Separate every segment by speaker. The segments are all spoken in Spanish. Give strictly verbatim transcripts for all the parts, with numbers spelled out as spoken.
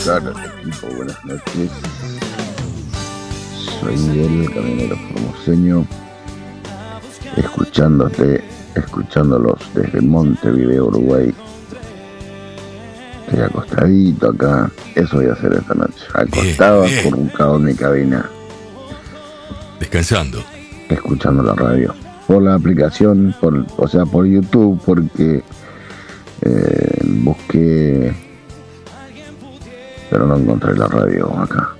Speaker 1: Claro, equipo, buenas noches. Soy Miguel, camionero formoseño, escuchándote, escuchándolos desde Montevideo, Uruguay. Estoy acostadito acá, eso voy a hacer esta noche. Acostado, bien, bien. Acurrucado en mi cabina.
Speaker 2: Descansando.
Speaker 1: Escuchando la radio. Por la aplicación, por, o sea, por YouTube, porque eh, busqué, pero no encontré la radio acá.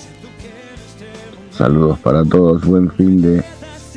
Speaker 1: Saludos para todos, buen fin de...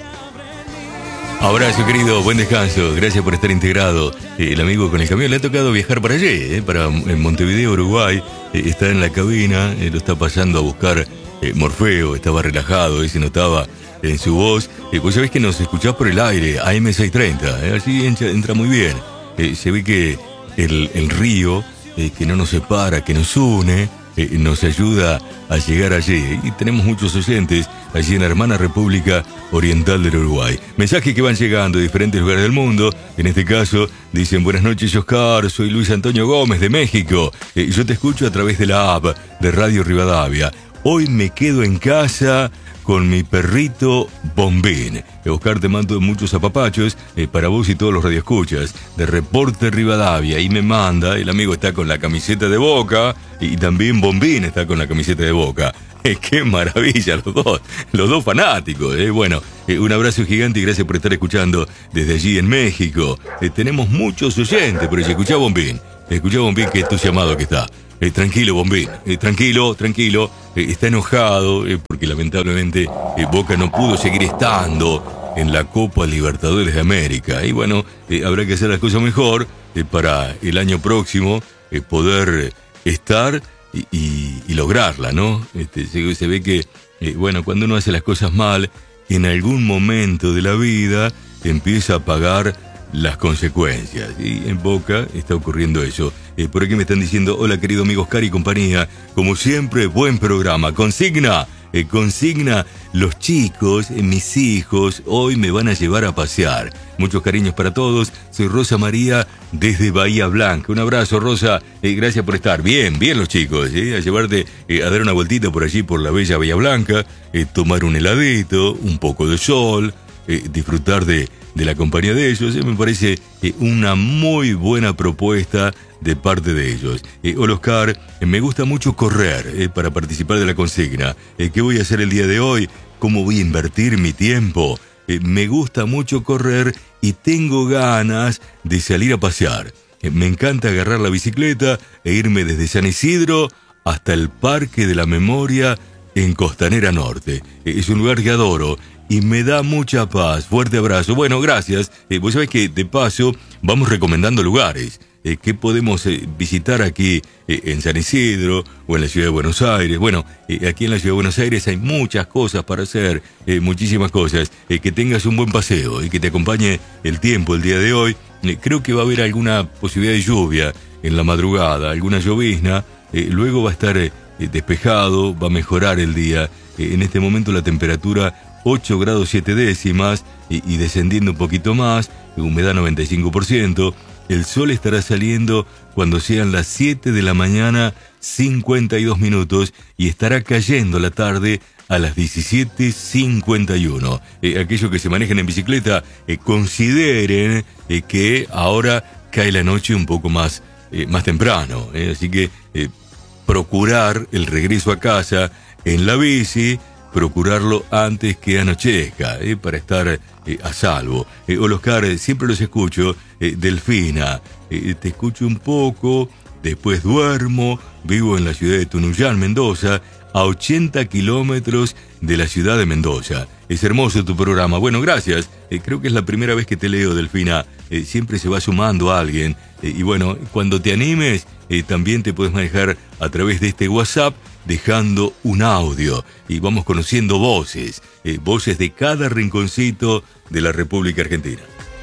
Speaker 2: Abrazo, querido, buen descanso, gracias por estar integrado. Eh, el amigo con el camión le ha tocado viajar para allí, eh, para en Montevideo, Uruguay. Eh, está en la cabina, eh, lo está pasando a buscar eh, Morfeo, estaba relajado, eh, se notaba en su voz. Eh, vos sabés que nos escuchás por el aire, A M seiscientos treinta, eh, así entra, entra muy bien. Eh, se ve que el, el río, eh, que no nos separa, que nos une, eh, nos ayuda a llegar allí. Y tenemos muchos oyentes allí en la hermana República Oriental del Uruguay. Mensajes que van llegando de diferentes lugares del mundo. En este caso, dicen: buenas noches, Oscar, soy Luis Antonio Gómez de México. Eh, yo te escucho a través de la app de Radio Rivadavia. Hoy me quedo en casa con mi perrito Bombín. Eh, Oscar, te mando muchos apapachos eh, para vos y todos los radioescuchas de Reporte Rivadavia. Y me manda, el amigo está con la camiseta de Boca y también Bombín está con la camiseta de Boca. Eh, ¡Qué maravilla los dos! Los dos fanáticos. Eh. Bueno, eh, un abrazo gigante y gracias por estar escuchando desde allí en México. Eh, tenemos muchos oyentes, pero si escuchá Bombín, escuchá Bombín, que entusiasmado que está. Eh, tranquilo, Bombín, eh, tranquilo, tranquilo. Eh, está enojado eh, porque lamentablemente eh, Boca no pudo seguir estando en la Copa Libertadores de América. Y bueno, eh, habrá que hacer las cosas mejor eh, para el año próximo eh, poder estar y, y, y lograrla, ¿no? Este, se, se ve que, eh, bueno, cuando uno hace las cosas mal, en algún momento de la vida empieza a pagar las consecuencias. Y en Boca está ocurriendo eso. Eh, por aquí me están diciendo: hola, querido amigo Oscar y compañía. Como siempre, buen programa. Consigna, eh, consigna, los chicos, eh, mis hijos, hoy me van a llevar a pasear. Muchos cariños para todos. Soy Rosa María desde Bahía Blanca. Un abrazo, Rosa. Eh, gracias por estar. Bien, bien los chicos. Eh, a llevarte eh, a dar una vueltita por allí, por la bella Bahía Blanca. Eh, tomar un heladito, un poco de sol. Eh, disfrutar de, de la compañía de ellos. Eh, me parece eh, una muy buena propuesta de parte de ellos. Eh, hola, Oscar, eh, me gusta mucho correr eh, para participar de la consigna. Eh, ¿Qué voy a hacer el día de hoy? ¿Cómo voy a invertir mi tiempo? Eh, me gusta mucho correr y tengo ganas de salir a pasear. Eh, me encanta agarrar la bicicleta e irme desde San Isidro hasta el Parque de la Memoria en Costanera Norte. Eh, es un lugar que adoro y me da mucha paz. Fuerte abrazo. Bueno, gracias. Eh, vos sabés que de paso vamos recomendando lugares eh, que podemos eh, visitar aquí eh, en San Isidro o en la ciudad de Buenos Aires. Bueno, eh, aquí en la ciudad de Buenos Aires hay muchas cosas para hacer, eh, muchísimas cosas. Eh, que tengas un buen paseo y que te acompañe el tiempo el día de hoy. Eh, creo que va a haber alguna posibilidad de lluvia en la madrugada, alguna llovizna. Eh, luego va a estar eh, despejado, va a mejorar el día. Eh, en este momento la temperatura ocho grados siete décimas y, y descendiendo un poquito más, humedad noventa y cinco por ciento. El sol estará saliendo cuando sean las siete de la mañana, cincuenta y dos minutos, y estará cayendo la tarde a las diecisiete cincuenta y uno. Eh, aquellos que se manejan en bicicleta, eh, consideren eh, que ahora cae la noche un poco más, eh, más temprano. Eh, así que eh, procurar el regreso a casa en la bici, procurarlo antes que anochezca, eh, para estar eh, a salvo. Eh, hola, Oscar, eh, siempre los escucho. Eh, Delfina, eh, te escucho un poco, después duermo, vivo en la ciudad de Tunuyán, Mendoza, a ochenta kilómetros de la ciudad de Mendoza. Es hermoso tu programa. Bueno, gracias. Eh, creo que es la primera vez que te leo, Delfina. Eh, siempre se va sumando a alguien. Eh, y bueno, cuando te animes, eh, también te puedes manejar a través de este WhatsApp, dejando un audio y vamos conociendo voces, eh, voces de cada rinconcito de la República Argentina.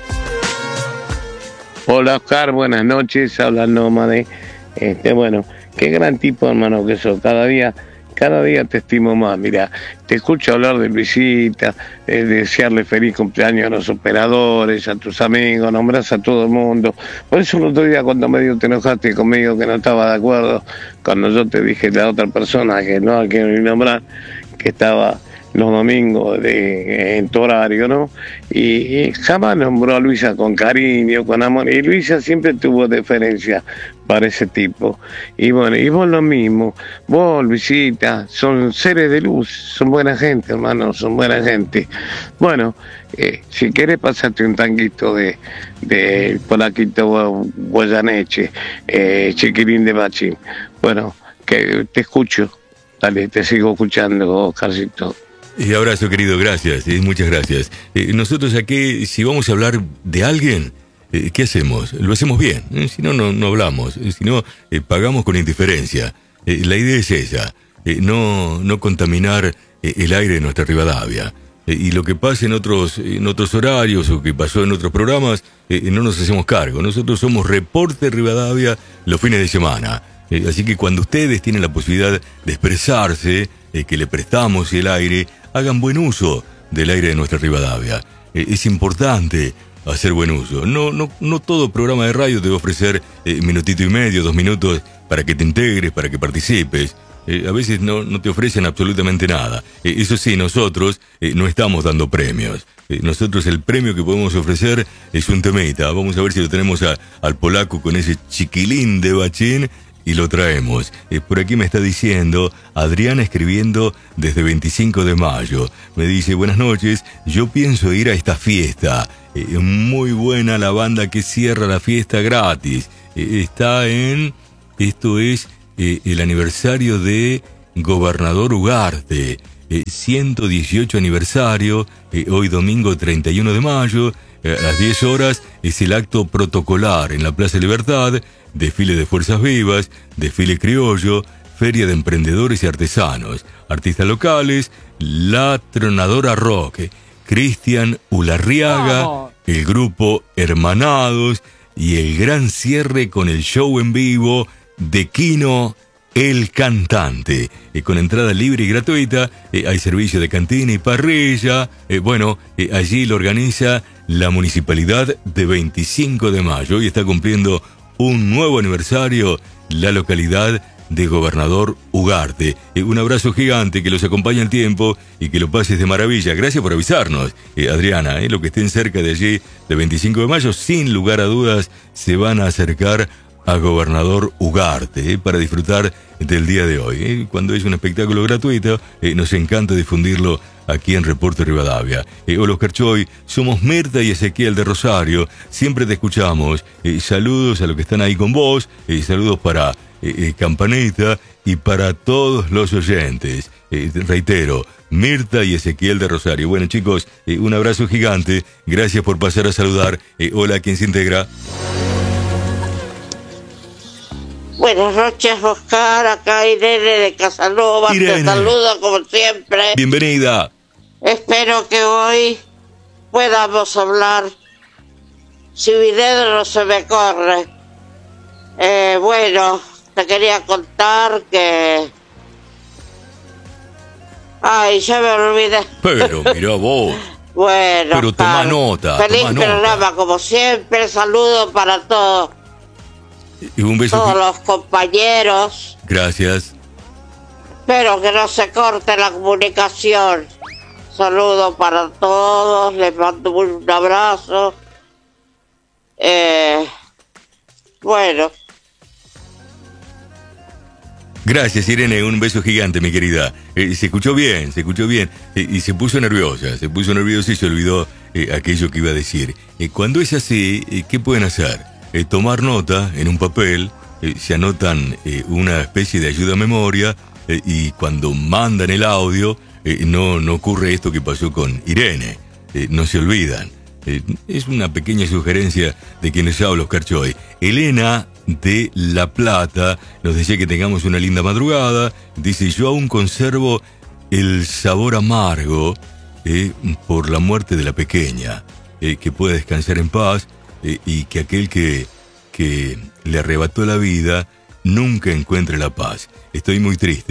Speaker 3: Hola, Oscar, buenas noches, habla Nómade. Este, bueno, qué gran tipo, hermano, que sos. Cada día cada día te estimo más. Mira, te escucho hablar de Luisita, eh, desearle feliz cumpleaños a los operadores, a tus amigos, nombrás a todo el mundo. Por eso el otro día cuando medio te enojaste conmigo que no estaba de acuerdo, cuando yo te dije la otra persona que no hay que nombrar, que estaba los domingos de, en tu horario, ¿no? Y, y jamás nombró a Luisa con cariño, con amor, y Luisa siempre tuvo deferencia para ese tipo. Y bueno, y vos lo mismo, vos, Luisita, son seres de luz, son buena gente, hermano, son buena gente. Bueno, eh, si querés pasarte un tanguito de, de Polaquito Guayaneche, eh, Chiquilín de Bachín. Bueno, que te escucho, dale, te sigo escuchando, Oscarcito.
Speaker 2: Y abrazo, querido, gracias, eh, muchas gracias. Eh, nosotros aquí, si vamos a hablar de alguien, eh, ¿qué hacemos? Lo hacemos bien, eh, si no, no, no hablamos, eh, si no, eh, pagamos con indiferencia. Eh, la idea es esa, eh, no, no contaminar eh, el aire de nuestra Rivadavia. Eh, y lo que pasa en otros, en otros horarios o que pasó en otros programas, eh, no nos hacemos cargo. Nosotros somos Reporte Rivadavia los fines de semana. Eh, así que cuando ustedes tienen la posibilidad de expresarse, eh, que le prestamos el aire, hagan buen uso del aire de nuestra Rivadavia. Eh, es importante hacer buen uso. No, no, no todo programa de radio te va a ofrecer eh, minutito y medio, dos minutos para que te integres, para que participes. Eh, a veces no, no te ofrecen absolutamente nada. Eh, eso sí, nosotros eh, no estamos dando premios. Eh, nosotros el premio que podemos ofrecer es un temita. Vamos a ver si lo tenemos a, al polaco con ese Chiquilín de Bachín. Y lo traemos. Eh, por aquí me está diciendo Adriana, escribiendo desde veinticinco de mayo. Me dice, buenas noches, yo pienso ir a esta fiesta. Eh, muy buena la banda que cierra la fiesta gratis. Eh, está en... Esto es eh, el aniversario de Gobernador Ugarte. Eh, ciento dieciocho aniversario, eh, hoy domingo treinta y uno de mayo. Eh, a las diez horas es el acto protocolar en la Plaza Libertad. Desfile de Fuerzas Vivas, desfile criollo, feria de emprendedores y artesanos, artistas locales, La Tronadora Rock, Cristian Ularriaga, oh. el grupo Hermanados y el gran cierre con el show en vivo de Kino el Cantante, eh, con entrada libre y gratuita. Eh, hay servicio de cantina y parrilla. Eh, bueno, eh, allí lo organiza la Municipalidad de veinticinco de mayo y está cumpliendo un nuevo aniversario la localidad de Gobernador Ugarte. Eh, un abrazo gigante, que los acompañe el tiempo y que lo pases de maravilla. Gracias por avisarnos, eh, Adriana. Eh, lo que estén cerca de allí, de veinticinco de mayo, sin lugar a dudas, se van a acercar a Gobernador Ugarte eh, para disfrutar del día de hoy. Eh. Cuando es un espectáculo gratuito, eh, nos encanta difundirlo aquí en Reporte Rivadavia. Eh, hola Oscar Choy, somos Mirta y Ezequiel de Rosario, siempre te escuchamos. Eh, saludos a los que están ahí con vos, eh, saludos para eh, eh, Campanita y para todos los oyentes. Eh, reitero, Mirta y Ezequiel de Rosario. Bueno chicos, eh, un abrazo gigante, gracias por pasar a saludar. Eh, hola, ¿quién se integra?
Speaker 4: Buenas noches, Oscar, acá Irene de Casanova,
Speaker 2: Irene.
Speaker 4: Te saludo como siempre.
Speaker 2: Bienvenida.
Speaker 4: Espero que hoy podamos hablar, si mi dedo no se me corre. Eh, bueno, te quería contar que... Ay, ya me olvidé.
Speaker 2: Pero mirá vos.
Speaker 4: Bueno,
Speaker 2: Pero toma
Speaker 4: Oscar,
Speaker 2: nota,
Speaker 4: feliz
Speaker 2: toma nota.
Speaker 4: programa como siempre, saludo para todos.
Speaker 2: Y un beso.
Speaker 4: Todos los compañeros.
Speaker 2: Gracias.
Speaker 4: Espero que no se corte la comunicación. Saludos para todos, les mando un abrazo. Eh, bueno.
Speaker 2: Gracias, Irene, un beso gigante, mi querida. Eh, se escuchó bien, se escuchó bien. Eh, y se puso nerviosa, se puso nerviosa y se olvidó eh, aquello que iba a decir. Eh, cuando es así, eh, ¿qué pueden hacer? Eh, tomar nota en un papel, eh, se anotan eh, una especie de ayuda a memoria eh, y cuando mandan el audio eh, no, no ocurre esto que pasó con Irene, eh, no se olvidan. Eh, es una pequeña sugerencia de quienes hablo, Oscar Choy. Elena de La Plata nos decía que tengamos una linda madrugada. Dice, yo aún conservo el sabor amargo eh, por la muerte de la pequeña, eh, que pueda descansar en paz. Eh, y que aquel que, que le arrebató la vida nunca encuentre la paz. Estoy muy triste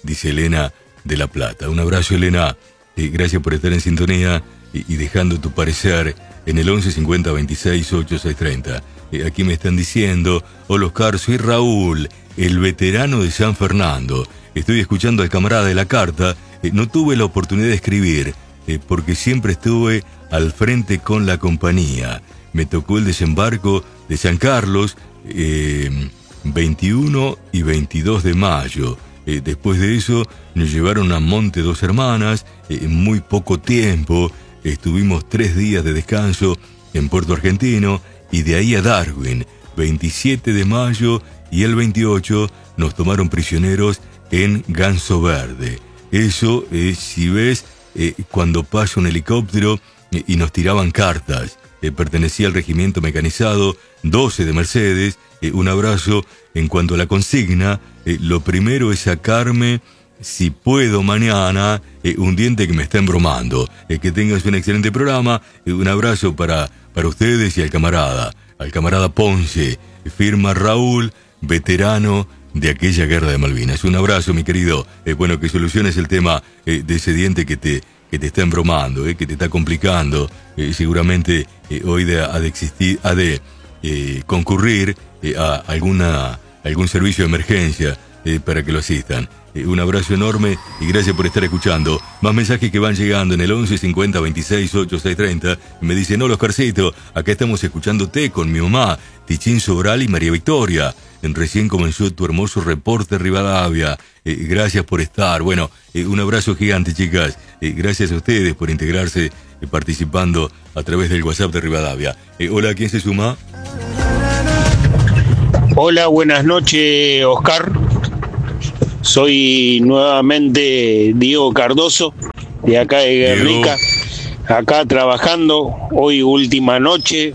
Speaker 2: dice Elena de La Plata. Un abrazo, Elena. Eh, gracias por estar en sintonía y, y dejando tu parecer en el once cincuenta veintiséis ochenta y seis treinta. Eh, aquí me están diciendo: hola Oscar, soy Raúl, el veterano de San Fernando. Estoy escuchando al camarada de la carta. Eh, no tuve la oportunidad de escribir eh, porque siempre estuve al frente con la compañía. Me tocó el desembarco de San Carlos eh, veintiuno y veintidós de mayo. Eh, después de eso nos llevaron a Monte Dos Hermanas. Eh, en muy poco tiempo estuvimos tres días de descanso en Puerto Argentino y de ahí a Darwin. veintisiete de mayo y el veintiocho nos tomaron prisioneros en Ganso Verde. Eso es, si ves, eh, cuando pasa un helicóptero eh, y nos tiraban cartas. Eh, pertenecía al regimiento mecanizado doce de Mercedes. Eh, un abrazo. En cuanto a la consigna, eh, lo primero es sacarme, si puedo mañana, eh, un diente que me está embromando. Eh, que tengas un excelente programa. Eh, un abrazo para, para ustedes y al camarada, al camarada Ponce. Firma Raúl, veterano de aquella guerra de Malvinas. Un abrazo, mi querido. Eh, bueno, que soluciones el tema eh, de ese diente que te, que te está embromando, eh, que te está complicando. Eh, seguramente eh, hoy de, ha de existir, ha de eh, concurrir eh, a alguna, algún servicio de emergencia eh, para que lo asistan. Eh, un abrazo enorme y gracias por estar escuchando. Más mensajes que van llegando en el once cincuenta veintiséis ochenta y seis treinta. Me dicen: hola Oscarcito, acá estamos escuchándote con mi mamá, Tichín Sobral y María Victoria. Recién comenzó tu hermoso reporte, Rivadavia. Eh, gracias por estar. Bueno, eh, un abrazo gigante, chicas. Eh, gracias a ustedes por integrarse eh, participando a través del WhatsApp de Rivadavia. Eh, hola, ¿quién se suma?
Speaker 5: Hola, buenas noches, Oscar. Soy nuevamente Diego Cardoso, de acá de Guernica. Acá trabajando, hoy última noche.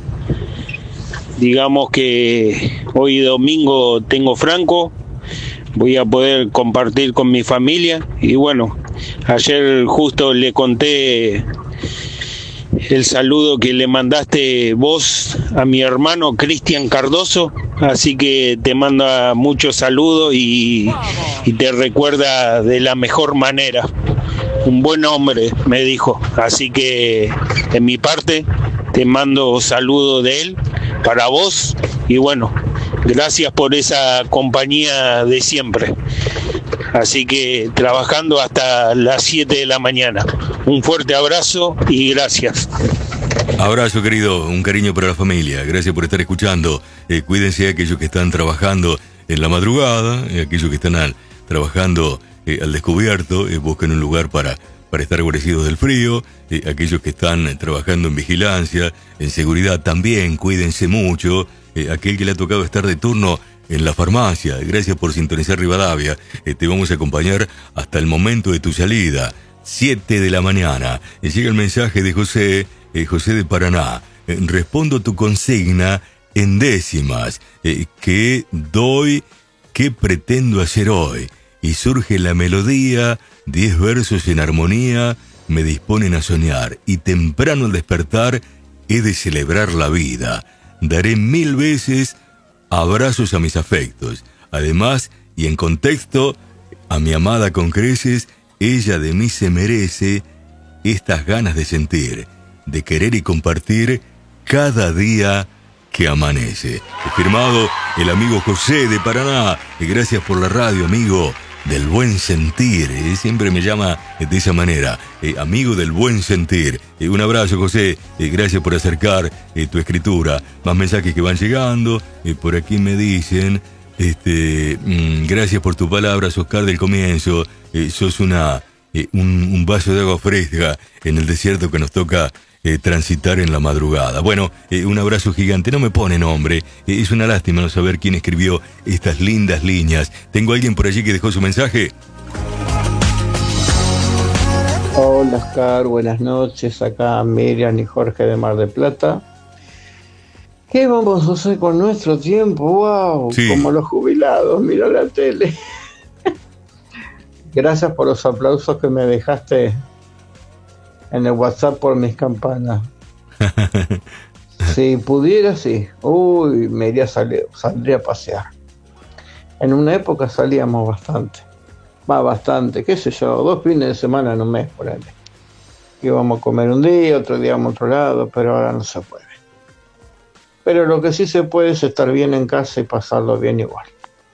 Speaker 5: Digamos que hoy domingo tengo franco, voy a poder compartir con mi familia. Y bueno, ayer justo le conté el saludo que le mandaste vos a mi hermano Cristian Cardoso, así que te manda muchos saludos y, y te recuerda de la mejor manera. Un buen hombre, me dijo, así que de mi parte te mando saludos de él para vos y bueno, gracias por esa compañía de siempre. Así que trabajando hasta las siete de la mañana. Un fuerte abrazo y gracias.
Speaker 2: Abrazo, querido, un cariño para la familia. Gracias por estar escuchando. Eh, cuídense aquellos que están trabajando en la madrugada, eh, aquellos que están al, trabajando eh, al descubierto, eh, busquen un lugar para, para estar guarecidos del frío. Eh, aquellos que están eh, trabajando en vigilancia, en seguridad también, cuídense mucho. Eh, aquel que le ha tocado estar de turno en la farmacia, gracias por sintonizar Rivadavia. Eh, te vamos a acompañar hasta el momento de tu salida, siete de la mañana. Eh, llega el mensaje de José, eh, José de Paraná. Eh, respondo tu consigna en décimas. Eh, ¿Qué doy? ¿Qué pretendo hacer hoy? Y surge la melodía, diez versos en armonía, me disponen a soñar. Y temprano al despertar, he de celebrar la vida. Daré mil veces abrazos a mis afectos. Además, y en contexto, a mi amada con creces, ella de mí se merece estas ganas de sentir, de querer y compartir cada día que amanece. Firmado el amigo José de Paraná. Y gracias por la radio, amigo del buen sentir. Eh, siempre me llama de esa manera. Eh, amigo del buen sentir. Eh, un abrazo, José. Eh, gracias por acercar eh, tu escritura. Más mensajes que van llegando. Eh, por aquí me dicen, este, mmm, gracias por tus palabras, Oscar, del comienzo. Eh, sos una, eh, un, un vaso de agua fresca en el desierto que nos toca Eh, transitar en la madrugada. Bueno, eh, un abrazo gigante. No me pone nombre. Eh, es una lástima no saber quién escribió estas lindas líneas. ¿Tengo alguien por allí que dejó su mensaje?
Speaker 6: Hola, Oscar. Buenas noches. Acá Miriam y Jorge de Mar del Plata. ¿Qué vamos a hacer con nuestro tiempo? ¡Wow! Sí. Como los jubilados. Mira la tele. Gracias por los aplausos que me dejaste en el WhatsApp por mis campanas. Si pudiera, sí. Uy, me iría a salir, saldría a pasear. En una época salíamos bastante. va bastante, qué sé yo, dos fines de semana en un mes por ahí. Que vamos a comer un día, otro día vamos a otro lado, pero ahora no se puede. Pero lo que sí se puede es estar bien en casa y pasarlo bien igual.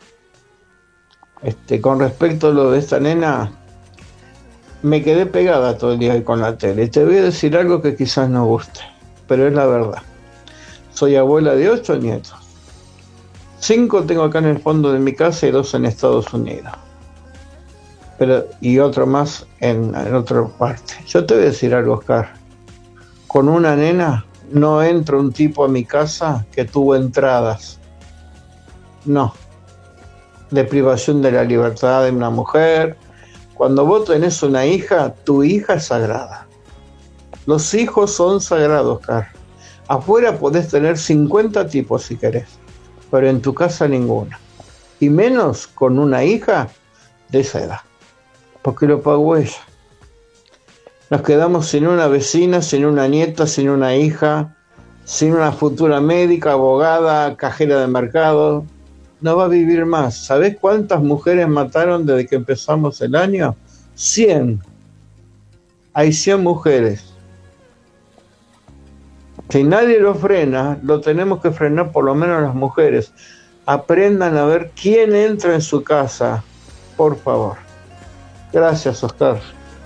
Speaker 6: Este, con respecto a lo de esta nena, me quedé pegada todo el día con la tele. Te voy a decir algo que quizás no guste, pero es la verdad. Soy abuela de ocho nietos. Cinco tengo acá en el fondo de mi casa y dos en Estados Unidos. Pero, y otro más en, en otra parte. Yo te voy a decir algo, Oscar. Con una nena no entra un tipo a mi casa que tuvo entradas. No. De privación de la libertad de una mujer. Cuando vos tenés una hija, tu hija es sagrada. Los hijos son sagrados, Oscar. Afuera podés tener cincuenta tipos si querés, pero en tu casa ninguna. Y menos con una hija de esa edad. Porque lo pagó ella. Nos quedamos sin una vecina, sin una nieta, sin una hija, sin una futura médica, abogada, cajera de mercado. No va a vivir más. ¿Sabés cuántas mujeres mataron desde que empezamos el año? cien. Hay cien mujeres. Si nadie lo frena, lo tenemos que frenar por lo menos las mujeres. Aprendan a ver quién entra en su casa, por favor. Gracias, Oscar.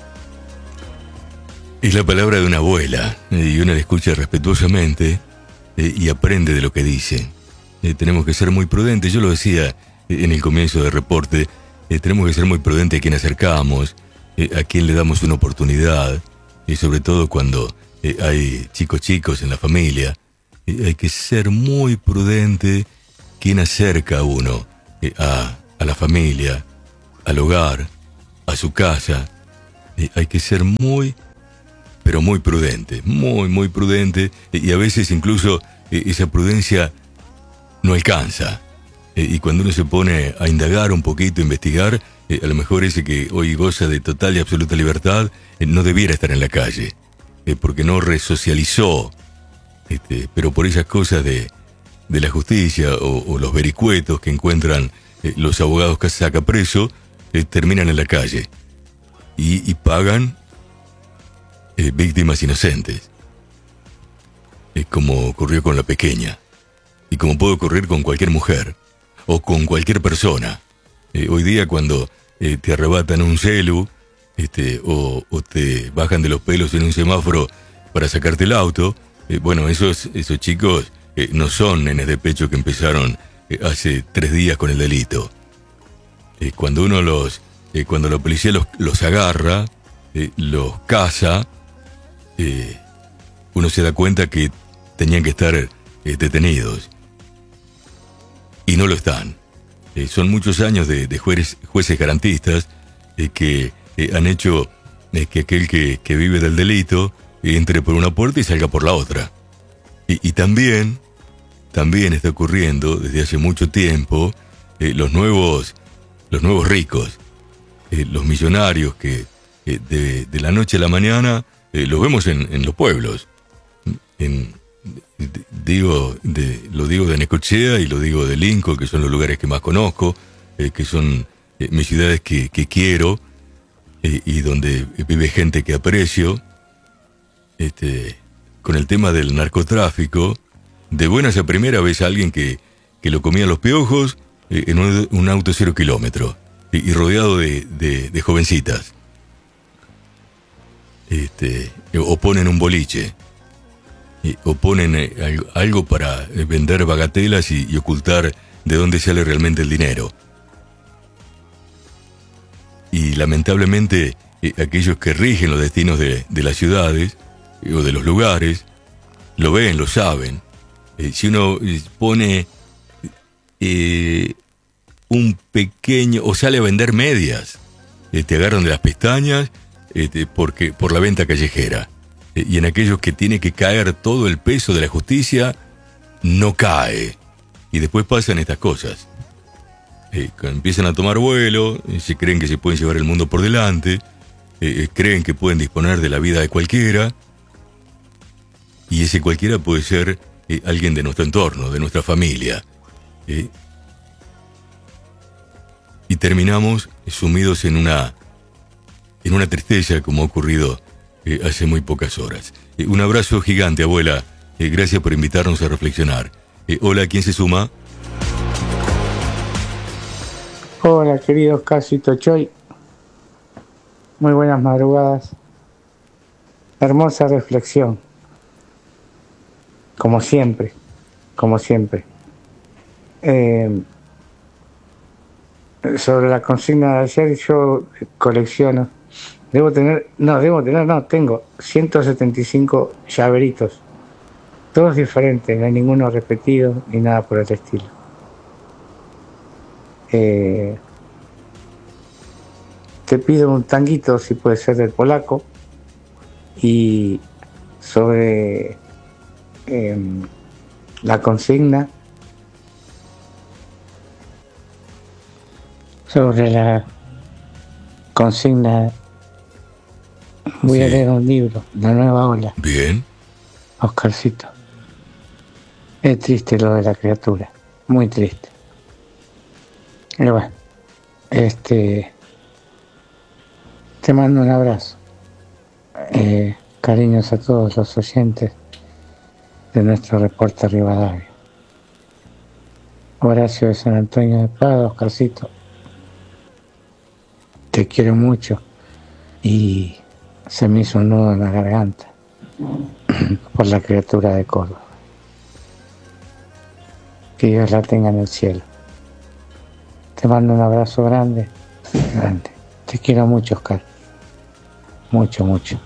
Speaker 2: Es la palabra de una abuela, y uno la escucha respetuosamente eh, y aprende de lo que dice. Eh, tenemos que ser muy prudentes, yo lo decía en el comienzo del reporte, eh, tenemos que ser muy prudentes a quien acercamos, eh, a quien le damos una oportunidad, y sobre todo cuando eh, hay chicos chicos en la familia, eh, hay que ser muy prudente quien acerca a uno eh, a, a la familia, al hogar, a su casa. Eh, hay que ser muy, pero muy prudente, muy, muy prudente, eh, y a veces incluso eh, esa prudencia no alcanza. Eh, y cuando uno se pone a indagar un poquito, a investigar, eh, a lo mejor ese que hoy goza de total y absoluta libertad, eh, no debiera estar en la calle, eh, porque no resocializó, este, pero por esas cosas de, de la justicia o, o los vericuetos que encuentran eh, los abogados que saca preso, eh, terminan en la calle y, y pagan eh, víctimas inocentes, eh, como ocurrió con la pequeña. Y como puede ocurrir con cualquier mujer o con cualquier persona. Eh, hoy día cuando eh, te arrebatan un celu este, o, o te bajan de los pelos en un semáforo para sacarte el auto, eh, bueno, esos, esos chicos eh, no son nenes de pecho que empezaron eh, hace tres días con el delito. Eh, cuando uno los, eh, cuando la policía los, los agarra, eh, los caza, eh, uno se da cuenta que tenían que estar eh, detenidos. Y no lo están. Eh, son muchos años de, de jueces, jueces garantistas eh, que eh, han hecho eh, que aquel que, que vive del delito eh, entre por una puerta y salga por la otra. Y, y también, también está ocurriendo desde hace mucho tiempo eh, los nuevos, los nuevos ricos, eh, los millonarios que eh, de, de la noche a la mañana eh, los vemos en, en los pueblos. En, Digo, de, lo digo de Necochea y lo digo de Lincoln, que son los lugares que más conozco, eh, que son eh, mis ciudades que, que quiero eh, y donde vive gente que aprecio. Este, con el tema del narcotráfico, de buenas a primera ves a alguien que, que lo comía los piojos eh, en un, un auto cero kilómetro y, y rodeado de, de, de jovencitas. Este, o ponen un boliche. O ponen eh, algo para vender bagatelas y, y ocultar de dónde sale realmente el dinero. Y lamentablemente eh, aquellos que rigen los destinos de, de las ciudades eh, o de los lugares lo ven, lo saben. Eh, si uno pone eh, un pequeño o sale a vender medias, eh, te agarran de las pestañas eh, porque por la venta callejera. Y en aquellos que tiene que caer todo el peso de la justicia, no cae. Y después pasan estas cosas. Eh, empiezan a tomar vuelo, eh, se creen que se pueden llevar el mundo por delante, eh, creen que pueden disponer de la vida de cualquiera, y ese cualquiera puede ser eh, alguien de nuestro entorno, de nuestra familia. Eh. Y terminamos sumidos en una, en una tristeza como ha ocurrido eh, hace muy pocas horas. Eh, un abrazo gigante, abuela. Eh, gracias por invitarnos a reflexionar. Eh, hola, ¿quién se suma?
Speaker 7: Hola, querido Casito Choy. Muy buenas madrugadas. Hermosa reflexión. Como siempre, como siempre. Eh, sobre la consigna de ayer, yo colecciono. Debo tener, no, debo tener, no, tengo ciento setenta y cinco llaveritos. Todos diferentes, no hay ninguno repetido ni nada por el estilo. Eh, te pido un tanguito, si puede ser del polaco, y sobre eh, la consigna, sobre la consigna, voy sí. a leer un libro, La Nueva Ola.
Speaker 2: Bien.
Speaker 7: Oscarcito. Es triste lo de la criatura, muy triste. Pero bueno, este, te mando un abrazo. Eh, cariños a todos los oyentes de nuestro reporte Rivadavia. Horacio de San Antonio de Padua, Oscarcito. Te quiero mucho y se me hizo un nudo en la garganta por la criatura de Córdoba. Que Dios la tenga en el cielo. Te mando un abrazo grande, grande. Te quiero mucho, Oscar. Mucho, mucho.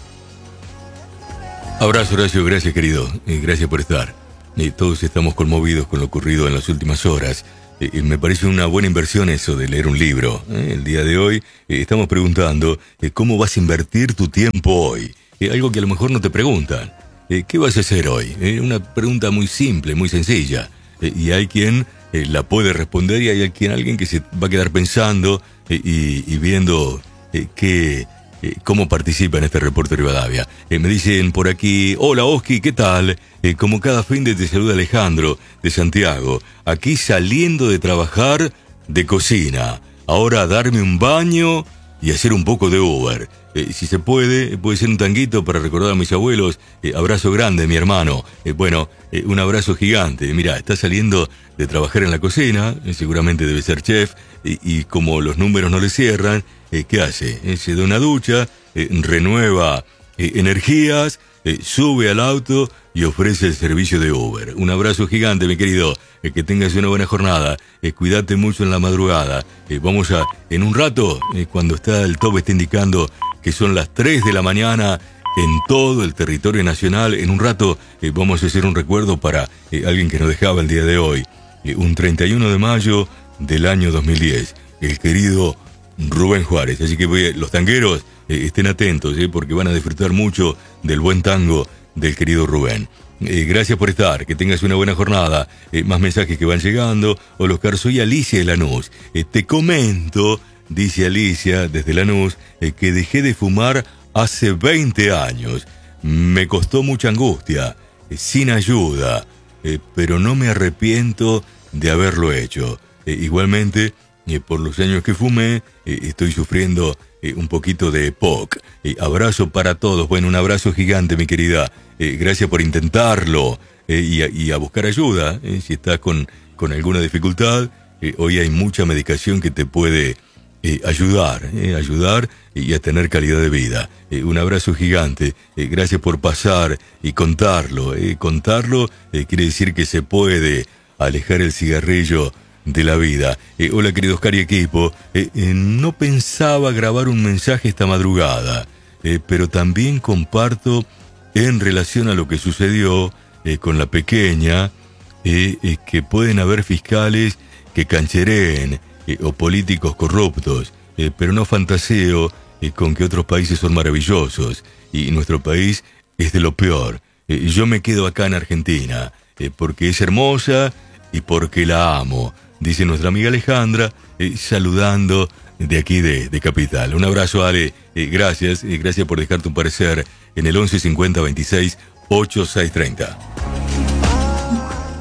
Speaker 2: Abrazo, Horacio, gracias, querido. Eh, gracias por estar. Eh, todos estamos conmovidos con lo ocurrido en las últimas horas. Eh, me parece una buena inversión eso de leer un libro. Eh, el día de hoy eh, estamos preguntando eh, cómo vas a invertir tu tiempo hoy. Eh, algo que a lo mejor no te preguntan. Eh, ¿Qué vas a hacer hoy? Eh, una pregunta muy simple, muy sencilla. Eh, y hay quien eh, la puede responder y hay quien, alguien que se va a quedar pensando eh, y, y viendo eh, qué, eh, cómo participa en este reporte Rivadavia. Eh, me dicen por aquí, hola Oski, ¿qué tal? Eh, como cada fin de te saluda Alejandro de Santiago. Aquí saliendo de trabajar de cocina. Ahora a darme un baño y hacer un poco de Uber. Eh, si se puede, puede ser un tanguito para recordar a mis abuelos. Eh, abrazo grande, mi hermano. Eh, bueno, eh, un abrazo gigante. Mira, está saliendo de trabajar en la cocina, eh, seguramente debe ser chef, eh, y como los números no le cierran, eh, ¿qué hace? Eh, se da una ducha, eh, renueva eh, energías, eh, sube al auto y ofrece el servicio de Uber. Un abrazo gigante, mi querido. Eh, que tengas una buena jornada. Eh, cuídate mucho en la madrugada. Eh, vamos a, en un rato, eh, cuando está el top está indicando que son las tres de la mañana en todo el territorio nacional. En un rato eh, vamos a hacer un recuerdo para eh, alguien que nos dejaba el día de hoy. Eh, un treinta y uno de mayo del año dos mil diez. El querido Rubén Juárez. Así que voy, los tangueros eh, estén atentos, eh, porque van a disfrutar mucho del buen tango del querido Rubén. Eh, gracias por estar, que tengas una buena jornada. Eh, más mensajes que van llegando. Hola Oscar, soy Alicia de Lanús. Eh, te comento, dice Alicia desde Lanús, eh, que dejé de fumar hace veinte años. Me costó mucha angustia, eh, sin ayuda, eh, pero no me arrepiento de haberlo hecho. Eh, igualmente, eh, por los años que fumé, eh, estoy sufriendo eh, un poquito de P O C. Eh, abrazo para todos. Bueno, un abrazo gigante, mi querida. Eh, gracias por intentarlo eh, y, a, y a buscar ayuda. Eh, si estás con, con alguna dificultad, eh, hoy hay mucha medicación que te puede eh, ayudar, eh, ayudar y a tener calidad de vida. Eh, un abrazo gigante. Eh, gracias por pasar y contarlo. Eh, contarlo eh, quiere decir que se puede alejar el cigarrillo de la vida. Eh, hola querido Oscar y equipo. Eh, eh, no pensaba grabar un mensaje esta madrugada, eh, pero también comparto en relación a lo que sucedió eh, con la pequeña, eh, eh, que pueden haber fiscales que canchereen eh, o políticos corruptos, eh, pero no fantaseo eh, con que otros países son maravillosos y nuestro país es de lo peor. Eh, yo me quedo acá en Argentina eh, porque es hermosa y porque la amo, dice nuestra amiga Alejandra, eh, saludando de aquí de, de Capital. Un abrazo, Ale, eh, gracias, eh, gracias por dejar tu parecer en el once cincuenta veintiséis ochenta y seis treinta.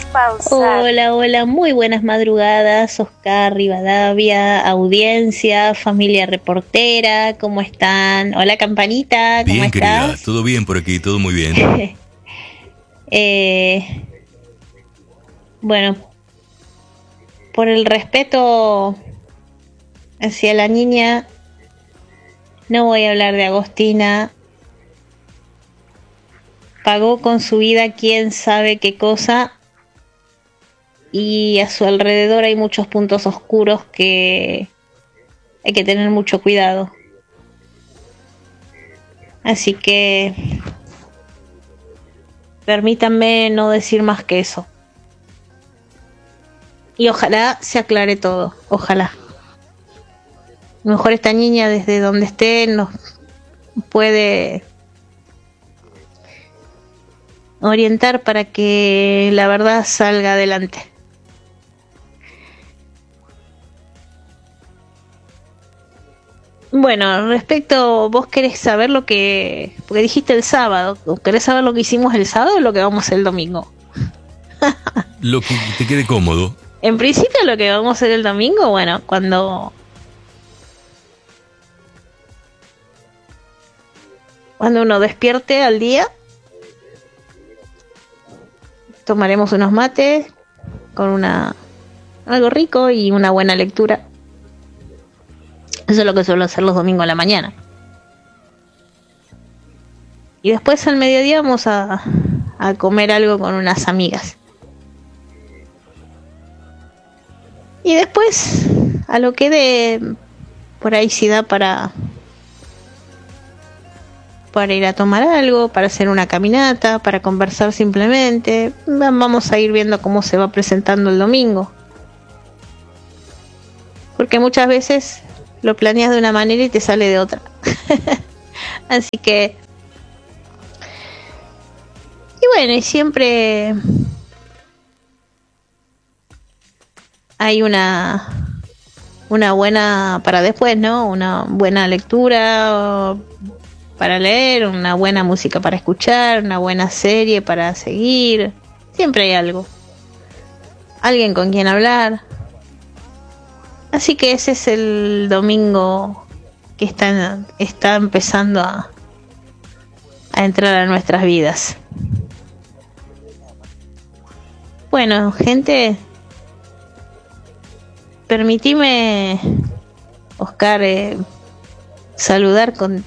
Speaker 8: Pausar. Hola, hola, muy buenas madrugadas, Oscar, Rivadavia, audiencia, familia reportera, ¿cómo están? Hola, Campanita, ¿cómo
Speaker 2: bien,
Speaker 8: estás?
Speaker 2: Querida, todo bien por aquí, todo muy bien.
Speaker 8: eh, bueno, por el respeto hacia la niña, no voy a hablar de Agostina. Pagó con su vida quién sabe qué cosa, y a su alrededor hay muchos puntos oscuros que hay que tener mucho cuidado. Así que permítanme no decir más que eso. Y ojalá se aclare todo, ojalá. A lo mejor esta niña desde donde esté nos puede orientar para que la verdad salga adelante. Bueno, respecto, vos querés saber lo que, porque dijiste el sábado, ¿querés saber lo que hicimos el sábado o lo que vamos a hacer el domingo?
Speaker 2: Lo que te quede cómodo.
Speaker 8: En principio lo que vamos a hacer el domingo, bueno, cuando cuando uno despierte al día, tomaremos unos mates con una algo rico y una buena lectura. Eso es lo que suelo hacer los domingos a la mañana. Y después al mediodía vamos a, a comer algo con unas amigas. Y después, a lo que dé, por ahí sí da para, para ir a tomar algo, para hacer una caminata, para conversar simplemente. Vamos a ir viendo cómo se va presentando el domingo. Porque muchas veces lo planeas de una manera y te sale de otra. Así que... Y bueno, y siempre hay una una buena para después, ¿no? Una buena lectura para leer, una buena música para escuchar, una buena serie para seguir. Siempre hay algo. Alguien con quien hablar. Así que ese es el domingo que está, está empezando a, a entrar a nuestras vidas. Bueno, gente, permitime, Oscar, eh, saludar con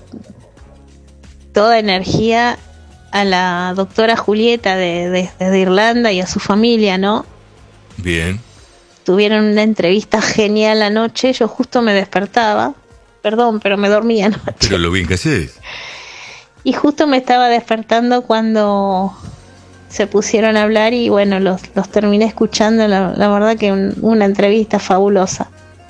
Speaker 8: toda energía a la doctora Julieta de, de, desde Irlanda y a su familia, ¿no?
Speaker 2: Bien.
Speaker 8: Tuvieron una entrevista genial anoche. Yo justo me despertaba. Perdón, pero me dormía anoche.
Speaker 2: Pero lo bien que haces.
Speaker 8: Y justo me estaba despertando cuando se pusieron a hablar y bueno, los, los terminé escuchando. La, la verdad que un, una entrevista fabulosa.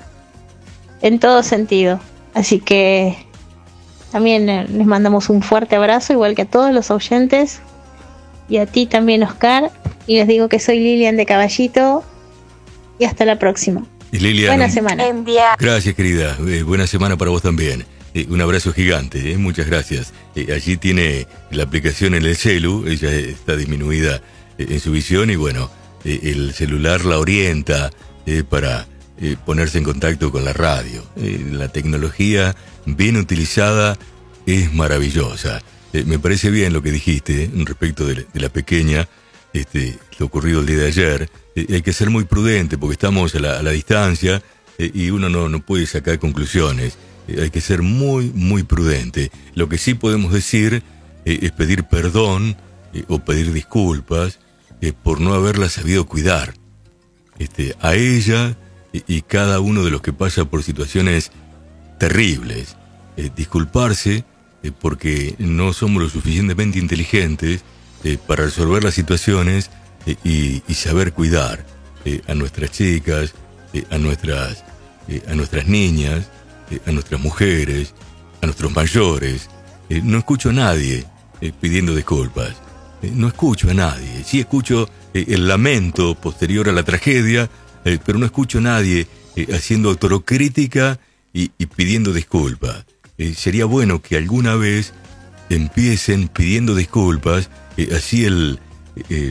Speaker 8: En todo sentido. Así que también les mandamos un fuerte abrazo, igual que a todos los oyentes. Y a ti también, Oscar. Y les digo que soy Lilian de Caballito. Y hasta la próxima.
Speaker 2: Y Lilian,
Speaker 8: buena semana.
Speaker 2: Gracias, querida. Eh, buena semana para vos también. Eh, un abrazo gigante. Eh, muchas gracias. Eh, allí tiene la aplicación en el celu. Ella está disminuida eh, en su visión. Y bueno, eh, el celular la orienta eh, para eh, ponerse en contacto con la radio. Eh, la tecnología bien utilizada es maravillosa. Eh, me parece bien lo que dijiste eh, respecto de, de la pequeña. Este, lo ocurrido el día de ayer. Eh, hay que ser muy prudente porque estamos a la, a la distancia eh, y uno no, no puede sacar conclusiones. Eh, hay que ser muy, muy prudente. Lo que sí podemos decir eh, es pedir perdón eh, o pedir disculpas eh, por no haberla sabido cuidar. Este, a ella y, y cada uno de los que pasa por situaciones terribles. Eh, disculparse eh, porque no somos lo suficientemente inteligentes eh, para resolver las situaciones eh, y, y saber cuidar eh, a nuestras chicas, eh, a nuestras eh, a nuestras niñas, eh, a nuestras mujeres, a nuestros mayores. Eh, no escucho a nadie eh, pidiendo disculpas. Eh, no escucho a nadie. Sí escucho eh, el lamento posterior a la tragedia, eh, pero no escucho a nadie eh, haciendo autocrítica y, y pidiendo disculpas. Eh, sería bueno que alguna vez empiecen pidiendo disculpas, eh, así el, el,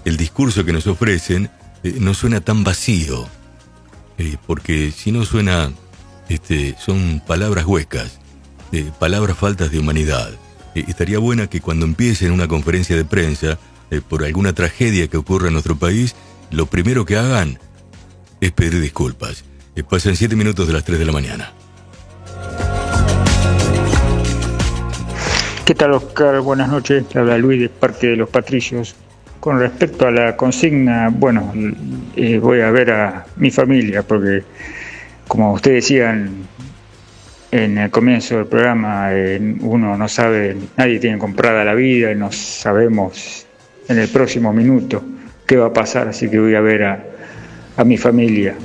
Speaker 2: el discurso que nos ofrecen eh, no suena tan vacío, eh, porque si no suena, este, son palabras huecas, eh, palabras faltas de humanidad. Eh, estaría buena que cuando empiecen una conferencia de prensa eh, por alguna tragedia que ocurra en nuestro país, lo primero que hagan es pedir disculpas. Eh, pasan siete minutos de las tres de la mañana.
Speaker 9: ¿Qué tal, Oscar? Buenas noches. Te habla Luis de Parque de los Patricios. Con respecto a la consigna, bueno, eh, voy a ver a mi familia, porque como ustedes decían en el comienzo del programa, eh, uno no sabe, nadie tiene comprada la vida y no sabemos en el próximo minuto qué va a pasar, así que voy a ver a, a mi familia.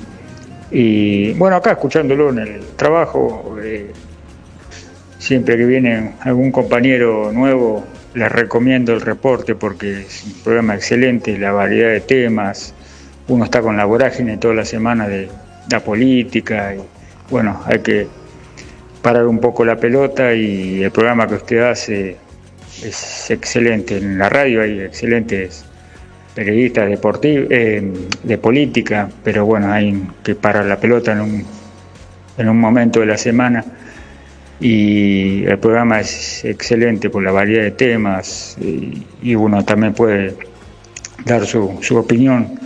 Speaker 9: Y bueno, acá escuchándolo en el trabajo, eh, siempre que viene algún compañero nuevo, les recomiendo el reporte porque es un programa excelente, la variedad de temas, uno está con la vorágine toda la semana de la política y bueno, hay que parar un poco la pelota y el programa que usted hace es excelente. En la radio hay excelentes periodistas deportivos, eh, de política, pero bueno, hay que parar la pelota en un, en un momento de la semana. Y el programa es excelente por la variedad de temas y, y uno también puede dar su, su opinión.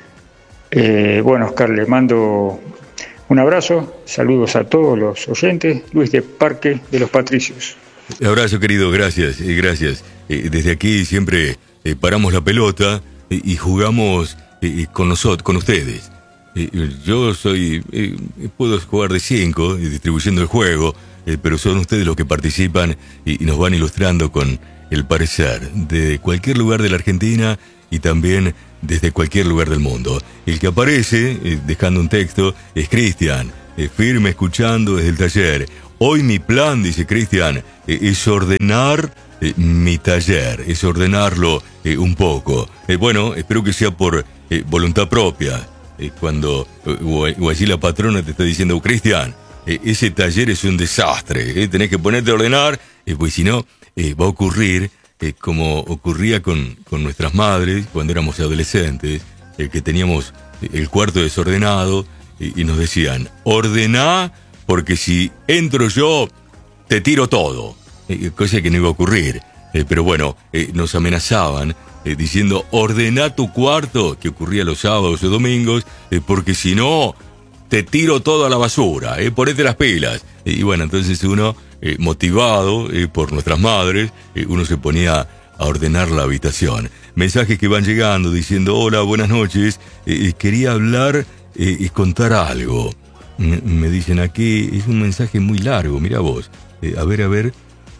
Speaker 9: Eh, bueno, Oscar, le mando un abrazo, saludos a todos los oyentes. Luis de Parque de los Patricios.
Speaker 2: Abrazo, querido, gracias, gracias. Eh, desde aquí siempre eh, paramos la pelota eh, y jugamos eh, con nosotros, con ustedes. Eh, yo soy, eh, puedo jugar de cinco, eh, distribuyendo el juego. Eh, pero son ustedes los que participan y, y nos van ilustrando con el parecer de cualquier lugar de la Argentina y también desde cualquier lugar del mundo. El que aparece, eh, dejando un texto, es Cristian, eh, firme escuchando desde el taller. Hoy mi plan, dice Cristian, eh, es ordenar eh, mi taller, es ordenarlo eh, un poco. Eh, bueno, espero que sea por eh, voluntad propia. Eh, cuando eh, o, o allí la patrona te está diciendo, Cristian, Eh, ese taller es un desastre, eh, tenés que ponerte a ordenar, eh, pues si no, eh, va a ocurrir eh, como ocurría con, con nuestras madres cuando éramos adolescentes, eh, que teníamos el cuarto desordenado eh, y nos decían, ordená porque si entro yo, te tiro todo, eh, cosa que no iba a ocurrir, eh, pero bueno, eh, nos amenazaban eh, diciendo, ordená tu cuarto, que ocurría los sábados o domingos, eh, porque si no, te tiro todo a la basura, eh, ponete las pilas. Y bueno, entonces uno, eh, motivado eh, por nuestras madres, eh, uno se ponía a ordenar la habitación. Mensajes que van llegando diciendo, hola, buenas noches, eh, quería hablar eh, y contar algo. Me, me dicen aquí, es un mensaje muy largo, mira vos. Eh, a ver, a ver,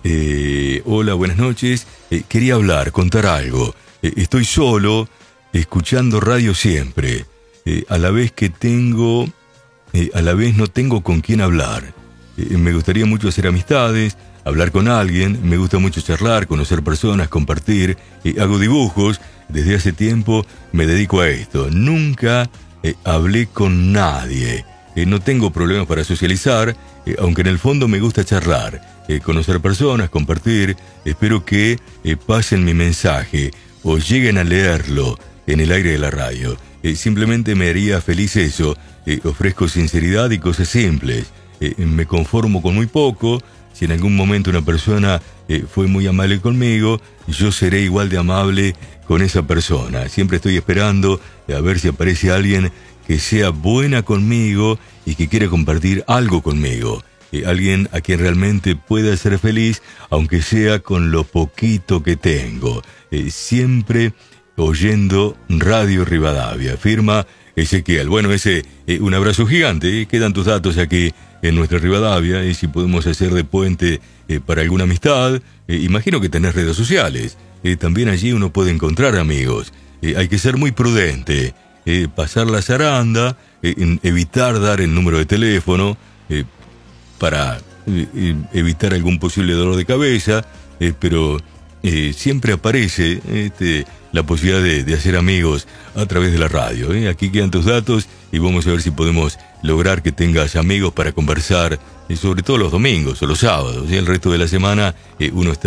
Speaker 2: eh, hola, buenas noches, eh, quería hablar, contar algo. Eh, estoy solo, escuchando radio siempre, eh, a la vez que tengo... Eh, a la vez no tengo con quién hablar. Eh, me gustaría mucho hacer amistades, hablar con alguien, me gusta mucho charlar, conocer personas, compartir, eh, hago dibujos, desde hace tiempo me dedico a esto. Nunca eh, hablé con nadie, eh, no tengo problemas para socializar, eh, aunque en el fondo me gusta charlar, eh, conocer personas, compartir, espero que eh, pasen mi mensaje o lleguen a leerlo en el aire de la radio. Eh, simplemente me haría feliz eso. Eh, ofrezco sinceridad y cosas simples. Eh, me conformo con muy poco. Si en algún momento una persona eh, fue muy amable conmigo, yo seré igual de amable con esa persona. Siempre estoy esperando a ver si aparece alguien que sea buena conmigo y que quiera compartir algo conmigo. Eh, alguien a quien realmente pueda ser feliz, aunque sea con lo poquito que tengo. Eh, siempre oyendo Radio Rivadavia. Firma Ezequiel. Bueno, ese eh, un abrazo gigante. Eh. Quedan tus datos aquí en nuestra Rivadavia. Y eh, si podemos hacer de puente eh, para alguna amistad. Eh, imagino que tenés redes sociales. Eh, también allí uno puede encontrar amigos. Eh, hay que ser muy prudente. Eh, pasar la zaranda. Eh, en evitar dar el número de teléfono. Eh, para eh, evitar algún posible dolor de cabeza. Eh, pero eh, siempre aparece este... la posibilidad de, de hacer amigos a través de la radio. ¿eh? Aquí quedan tus datos y vamos a ver si podemos lograr que tengas amigos para conversar, eh, sobre todo los domingos o los sábados. ¿eh? El resto de la semana eh, uno está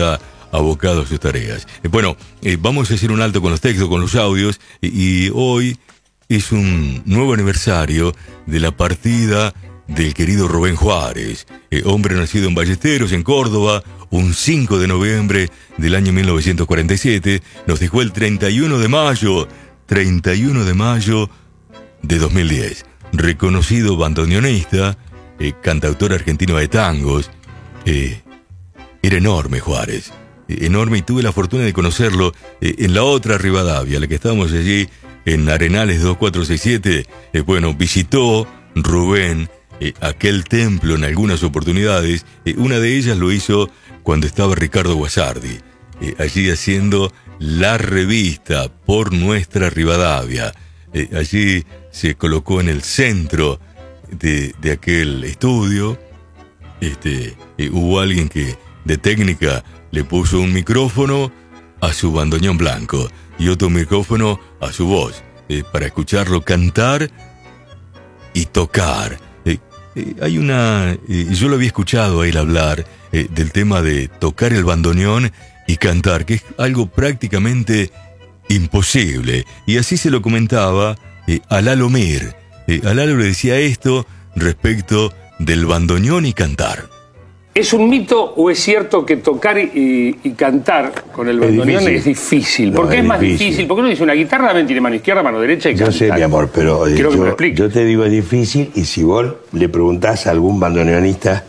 Speaker 2: abocado a sus tareas. Eh, bueno, eh, vamos a hacer un alto con los textos, con los audios, y, y hoy es un nuevo aniversario de la partida del querido Rubén Juárez, eh, hombre nacido en Ballesteros, en Córdoba, un cinco de noviembre del año mil novecientos cuarenta y siete, nos dejó el treinta y uno de mayo, treinta y uno de mayo de dos mil diez. Reconocido bandoneonista, eh, cantautor argentino de tangos, eh, era enorme Juárez, eh, enorme, y tuve la fortuna de conocerlo eh, en la otra Rivadavia, la que estábamos allí en Arenales dos cuatro seis siete. Eh, bueno, visitó Rubén eh, aquel templo en algunas oportunidades. Eh, una de ellas lo hizo cuando estaba Ricardo Guasardi, eh, allí haciendo la revista Por Nuestra Rivadavia. Eh, allí se colocó en el centro de, de aquel estudio. Este, eh, hubo alguien que de técnica le puso un micrófono a su bandoneón blanco y otro micrófono a su voz, eh, para escucharlo cantar y tocar. Eh, eh, hay una... Eh, yo lo había escuchado a él hablar eh, del tema de tocar el bandoneón y cantar, que es algo prácticamente imposible. Y así se lo comentaba eh, a Lalo Mir. Eh, a Lalo le decía esto respecto del bandoneón y cantar.
Speaker 10: ¿Es un mito o es cierto que tocar y, y cantar con el bandoneón es difícil? Es difícil. ¿Por
Speaker 11: No,
Speaker 10: qué es,
Speaker 11: es
Speaker 10: más
Speaker 11: difícil.
Speaker 10: difícil? Porque uno dice una guitarra también tiene mano izquierda, mano derecha y
Speaker 11: Yo
Speaker 10: canta.
Speaker 11: sé, mi amor, pero eh,
Speaker 10: Quiero que me lo
Speaker 11: yo,
Speaker 10: expliques.
Speaker 11: yo te digo es difícil, y si vos le preguntás a algún bandoneonista,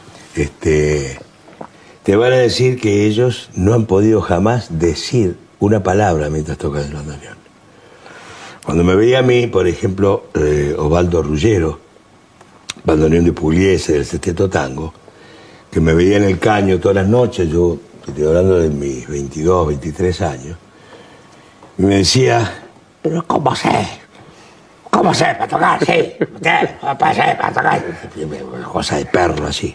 Speaker 11: este, te van a decir que ellos no han podido jamás decir una palabra mientras tocan el bandoneón. Cuando me veía a mí, por ejemplo, eh, Osvaldo Ruggero, bandoneón de Pugliese, del Sexteto Tango, que me veía en el caño todas las noches, yo estoy hablando de mis veintidós, veintitrés años, y me decía, pero ¿cómo sé? ¿Cómo sé para tocar? Sí, ¿cómo sé para tocar? Una cosa de perro así.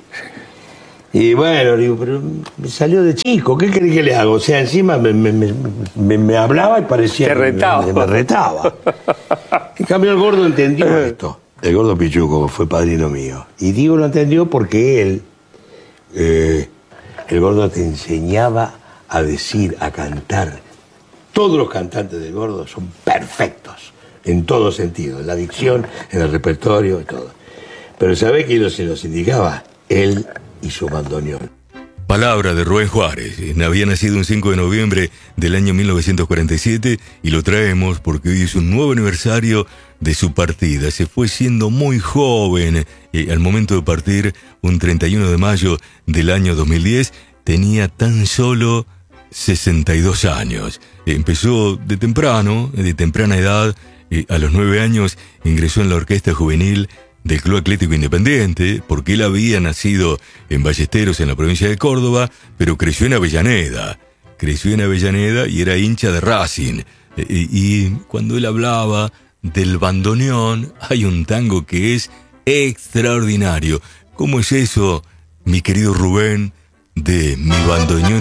Speaker 11: Y bueno, digo, pero me salió de chico, ¿qué querés que le haga? O sea, encima me, me, me, me, me hablaba y parecía
Speaker 10: Te retaba.
Speaker 11: que me, me retaba. En cambio el gordo entendió esto. El gordo Pichuco fue padrino mío. Y digo lo entendió porque él, eh, el gordo te enseñaba a decir, a cantar. Todos los cantantes del gordo son perfectos, en todo sentido, en la dicción, en el repertorio y todo. Pero ¿sabés quién se los indicaba? Él y su bandoneón.
Speaker 2: Palabra de Rubén Juárez. Había nacido un cinco de noviembre del año mil novecientos cuarenta y siete y lo traemos porque hoy es un nuevo aniversario de su partida. Se fue siendo muy joven eh, al momento de partir, un treinta y uno de mayo del año dos mil diez. Tenía tan solo sesenta y dos años. Eh, empezó de temprano, de temprana edad. Eh, a los nueve años ingresó en la orquesta juvenil del Club Atlético Independiente, porque él había nacido en Ballesteros, en la provincia de Córdoba, pero creció en Avellaneda. Creció en Avellaneda y era hincha de Racing. Eh, y cuando él hablaba del bandoneón, hay un tango que es extraordinario. ¿Cómo es eso, mi querido Rubén, de mi bandoneón